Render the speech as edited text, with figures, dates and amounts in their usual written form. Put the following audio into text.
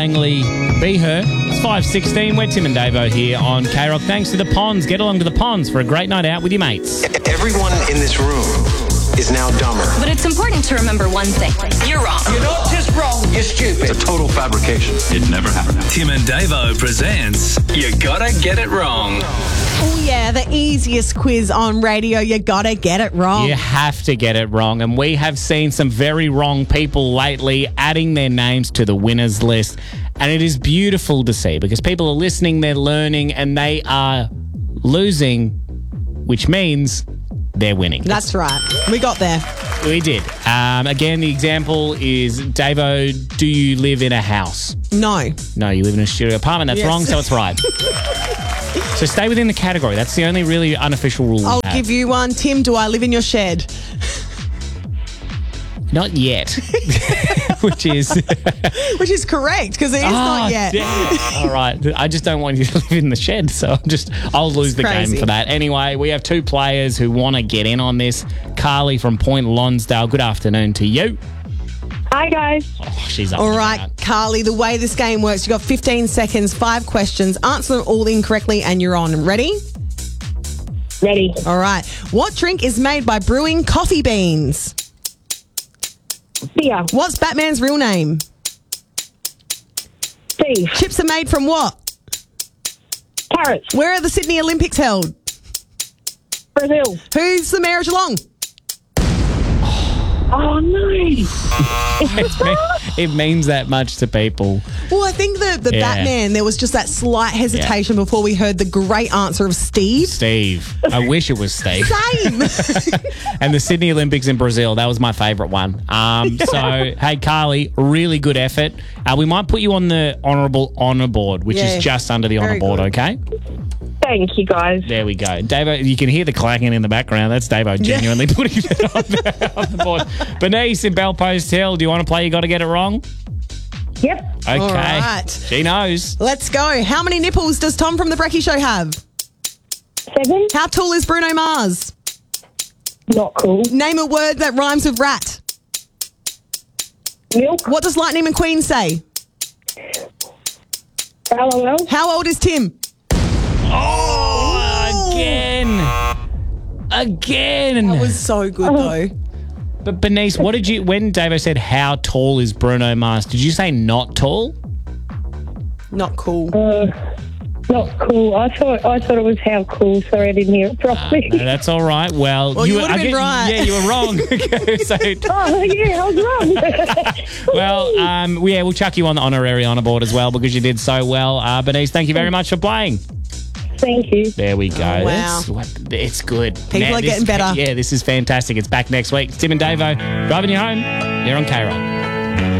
Langley, Be Her. It's 5:16. We're Tim and Davo here on K-Rock. Thanks to the Ponds. Get along to the Ponds for a great night out with your mates. Everyone in this room is now dumber. But it's important to remember one thing. You're wrong. You're not just wrong, you're stupid. It's a total fabrication. It never happened. Tim and Davo presents You Gotta Get It Wrong. Oh, yeah, the easiest quiz on radio. You gotta get it wrong. You have to get it wrong. And we have seen some very wrong people lately adding their names to the winners list. And it is beautiful to see because people are listening, they're learning, and they are losing, which means they're winning. That's right. We got there. We did. Again, the example is, Davo, do you live in a house? No. No, you live in a studio apartment. That's Yes. wrong, so it's right. So stay within the category. That's the only really unofficial rule we I'll have. give you one. Tim, do I live in your shed? Not yet. Which is... Which is correct, because it is not yet. All right. I just don't want you to live in the shed, so I'll lose the crazy. game for that. Anyway, we have two players who want to get in on this. Carly from Point Lonsdale, good afternoon to you. Hi, guys. Oh, she's up. All and right, about. Carly, the way this game works, you've got 15 seconds, 5 questions, answer them all incorrectly, and you're on. Ready? Ready. All right. What drink is made by brewing coffee beans? Beer. What's Batman's real name? Steve. Chips are made from what? Carrots. Where are the Sydney Olympics held? Brazil. Who's the mayor of Geelong? Oh, no. It means that much to people. Well, I think the Yeah. Batman, there was just that slight hesitation before we heard the great answer of Steve. Steve. I wish it was Steve. Same. And the Sydney Olympics in Brazil, that was my favourite one. So, hey, Carly, really good effort. We might put you on the honourable honour board, which Yeah. is just under the honour Very board, good. okay? Thank you, guys. There we go. Davo, you can hear the clacking in the background. That's Davo genuinely putting it on the board. Bernice in Bellpost Hill, do you want to play You Got to Get It Wrong? Yep. Okay. All right. She knows. Let's go. How many nipples does Tom from the Brekkie Show have? 7. How tall is Bruno Mars? Not cool. Name a word that rhymes with rat. Milk. What does Lightning McQueen say? LOL. How old is Tim? Oh, again. That was so good, though. But Bernice, what did you, when Davo said how tall is Bruno Mars, did you say not tall? Not cool. Not cool. I thought it was how cool. Sorry, I didn't hear it properly. No, that's all right. Well, you would have been right. Yeah, you were wrong. So, Oh, yeah, I was wrong. well, we'll chuck you on the honorary honour board as well because you did so well. Bernice, thank you very much for playing. Thank you. There we go. Oh, wow. It's good. People are getting better. Yeah, this is fantastic. It's back next week. It's Tim and Davo driving you home. You're on K-Rock.